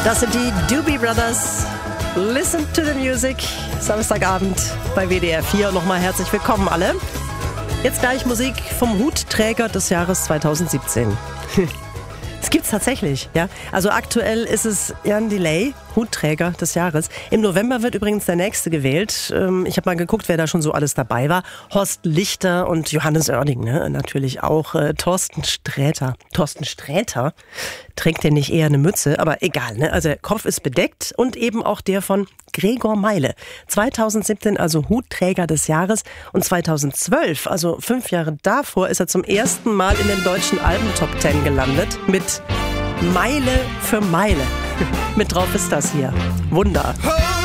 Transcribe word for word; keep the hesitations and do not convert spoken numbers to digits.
Das sind die Doobie Brothers. Listen to the Music. Samstagabend bei W D R vier. Nochmal herzlich willkommen alle. Jetzt gleich Musik vom Hutträger des Jahres zweitausendsiebzehn. Es gibt's tatsächlich, ja. Also aktuell ist es Jan Delay, Hutträger des Jahres. Im November wird übrigens der nächste gewählt. Ich habe mal geguckt, wer da schon so alles dabei war. Horst Lichter und Johannes Oerding, ne? Natürlich auch. Äh, Thorsten Sträter. Thorsten Sträter? Trägt der nicht eher eine Mütze? Aber egal, ne? Also der Kopf ist bedeckt und eben auch der von Gregor Meile. zweitausendsiebzehn also Hutträger des Jahres und zweitausendzwölf, also fünf Jahre davor, ist er zum ersten Mal in den deutschen Alben-Top Ten gelandet mit Meile für Meile. Mit drauf ist das hier. Wunder.